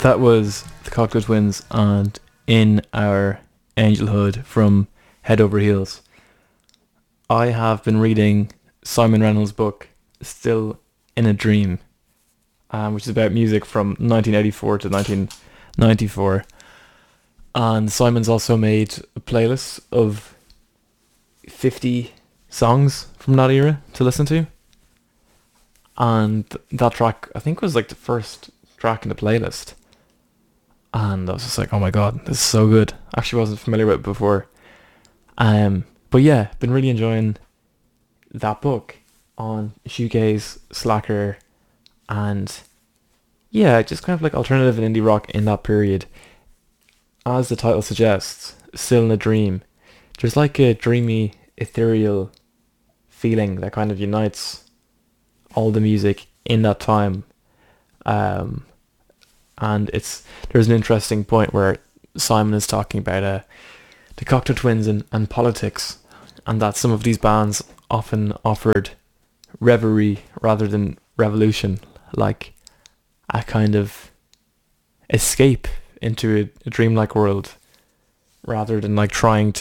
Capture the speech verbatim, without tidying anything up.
That was the Cocktail Twins and In Our Angelhood from Head Over Heels. I have been reading Simon Reynolds' book, Still in a Dream, um, which is about music from nineteen eighty-four to nineteen ninety-four. And Simon's also made a playlist of fifty songs from that era to listen to. And that track, I think, was like the first track in the playlist. And I was just like, oh my god, this is so good. Actually wasn't familiar with it before. Um, but yeah, been really enjoying that book on shoegaze, slacker, and yeah, just kind of like alternative and indie rock in that period. As the title suggests, still in a dream. There's like a dreamy, ethereal feeling that kind of unites all the music in that time. Um, and it's there's an interesting point where Simon is talking about uh, the Cocteau Twins and, and politics, and that some of these bands often offered reverie rather than revolution, like a kind of escape into a, a dreamlike world rather than like trying